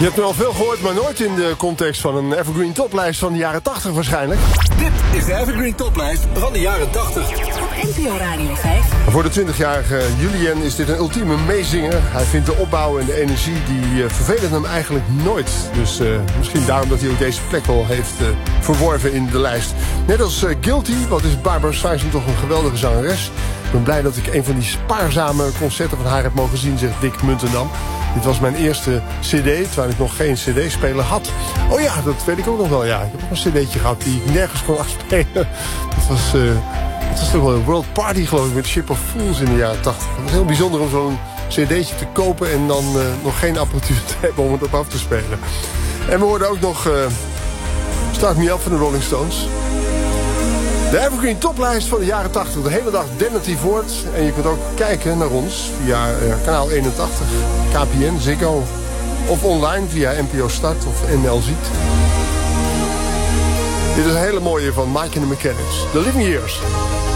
Je hebt nu al veel gehoord, maar nooit in de context van een Evergreen toplijst van de jaren 80 waarschijnlijk. Dit is de Evergreen toplijst van de jaren 80. Op NPO Radio 5. Voor de 20-jarige Julien is dit een ultieme meezinger. Hij vindt de opbouw en de energie, die vervelen hem eigenlijk nooit. Dus misschien daarom dat hij ook deze plek wel heeft verworven in de lijst. Net als Guilty, wat is Barbra Streisand toch een geweldige zangeres. Ik ben blij dat ik een van die spaarzame concerten van haar heb mogen zien, zegt Dick Muntendam. Dit was mijn eerste cd, terwijl ik nog geen cd-speler had. Oh ja, dat weet ik ook nog wel, ja. Ik heb ook een cd'tje gehad die ik nergens kon afspelen. Dat was toch wel een World Party, geloof ik, met Ship of Fools in de jaren 80. Het was heel bijzonder om zo'n cd'tje te kopen en dan nog geen apparatuur te hebben om het op af te spelen. En we hoorden ook nog Start Me Up van de Rolling Stones. De Evergreen toplijst van de jaren 80. De hele dag dendert die voort. En je kunt ook kijken naar ons via kanaal 81, KPN, Ziggo. Of online via NPO Start of NL Ziet. Dit is een hele mooie van Mike and the Mechanics. The Living Years.